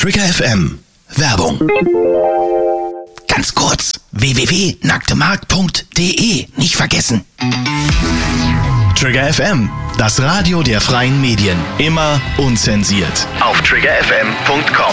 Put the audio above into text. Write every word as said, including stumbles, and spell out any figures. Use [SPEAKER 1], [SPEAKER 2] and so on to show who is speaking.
[SPEAKER 1] Trigger F M. Werbung. Ganz kurz. w w w punkt nacktemarkt punkt d e. Nicht vergessen. Trigger F M. Das Radio der freien Medien. Immer unzensiert. Auf trigger f m punkt com.